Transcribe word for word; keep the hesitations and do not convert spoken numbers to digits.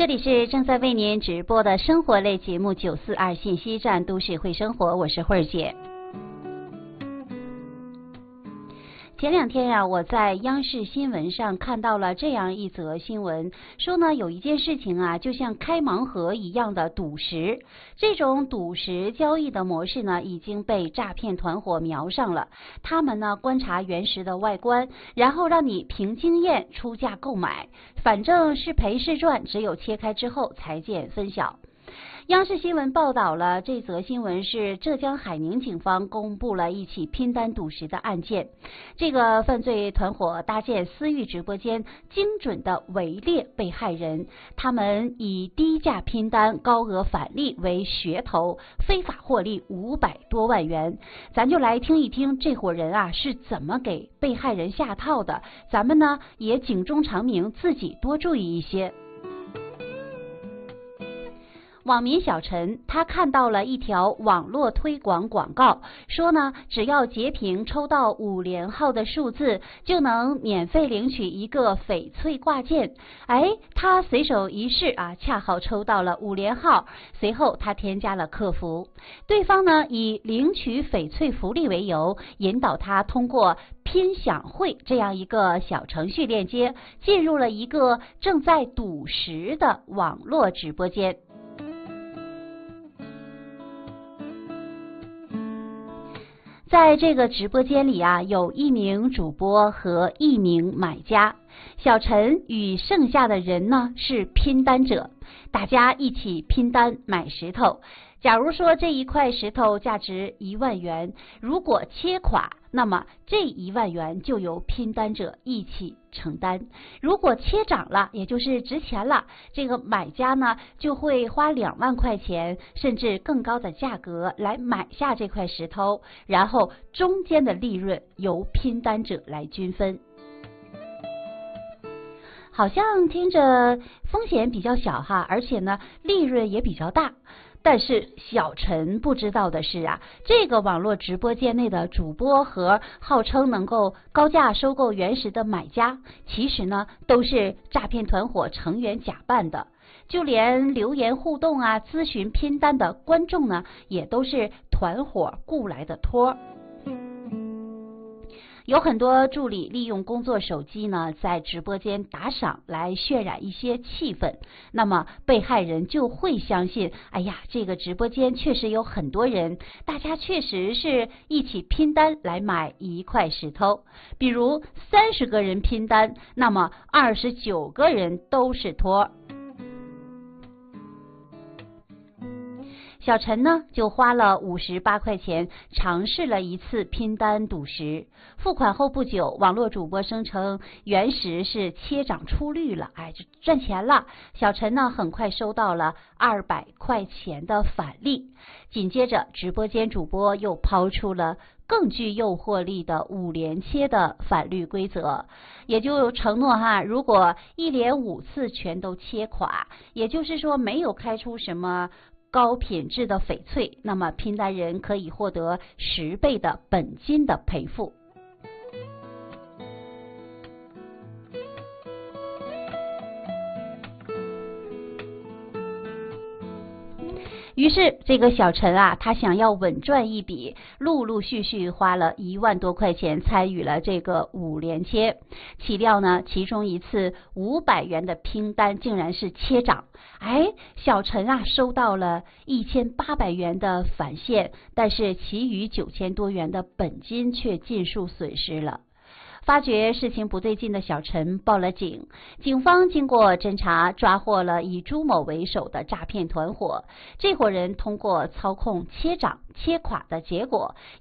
这里是正在为您直播的生活类节目九四二信息站都市会生活，我是慧儿姐。前两天呀、啊，我在央视新闻上看到了这样一则新闻，说呢有一件事情啊，就像开盲盒一样的赌石。这种赌石交易的模式呢，已经被诈骗团伙瞄上了。他们呢观察原石的外观，然后让你凭经验出价购买，反正是赔是赚，只有切开之后才见分晓。央视新闻报道了这则新闻，是浙江海宁警方公布了一起拼单赌石的案件。这个犯罪团伙搭建私域直播间，精准的围猎被害人。他们以低价拼单、高额返利为噱头，非法获利五百多万元。咱就来听一听这伙人啊是怎么给被害人下套的。咱们呢也警钟长鸣，自己多注意一些。网民小陈他看到了一条网络推广广告，说呢只要截屏抽到五连号的数字，就能免费领取一个翡翠挂件。哎，他随手一试啊，恰好抽到了五连号。随后他添加了客服，对方呢以领取翡翠福利为由，引导他通过拼享会这样一个小程序链接，进入了一个正在赌石的网络直播间。在这个直播间里啊，有一名主播和一名买家。小陈与剩下的人呢是拼单者，大家一起拼单买石头。假如说这一块石头价值一万元，如果切垮，那么这一万元就由拼单者一起承担。如果切涨了，也就是值钱了，这个买家呢就会花两万块钱甚至更高的价格来买下这块石头，然后中间的利润由拼单者来均分。好像听着风险比较小哈，而且呢利润也比较大。但是小陈不知道的是啊，这个网络直播间内的主播和号称能够高价收购原石的买家，其实呢都是诈骗团伙成员假扮的。就连留言互动啊、咨询拼单的观众呢，也都是团伙雇来的托。有很多助理利用工作手机呢，在直播间打赏来渲染一些气氛，那么被害人就会相信，哎呀，这个直播间确实有很多人，大家确实是一起拼单来买一块石头。比如三十个人拼单，那么二十九个人都是托。小陈呢就花了五十八块钱尝试了一次拼单赌石，付款后不久，网络主播声称原石是切涨出绿了，哎，就赚钱了。小陈呢很快收到了二百块钱的返利。紧接着直播间主播又抛出了更具诱惑力的五连切的返利规则，也就承诺哈，如果一连五次全都切垮，也就是说没有开出什么高品质的翡翠，那么拼单人可以获得十倍的本金的赔付。于是这个小陈啊，他想要稳赚一笔，陆陆续续花了一万多块钱参与了这个五连切。岂料呢，其中一次五百元的拼单竟然是切涨。哎，小陈啊收到了一千八百元的返现，但是其余九千多元的本金却尽数损失了。发觉事情不对劲的小陈报了警，警方经过侦查，抓获了以朱某为首的诈骗团伙。这伙人通过操控切涨切垮的结果，